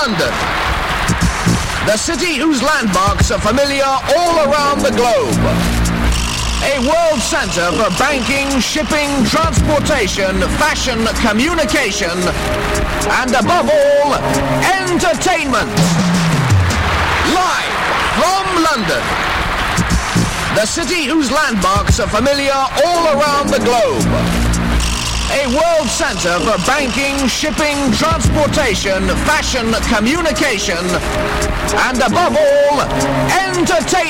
London, the city whose landmarks are familiar all around the globe. A world centre for banking, shipping, transportation, fashion, communication, and above all, entertainment. Live from London, the city whose landmarks are familiar all around the globe. A world centre for banking, shipping, transportation, fashion, communication, and above all, entertainment.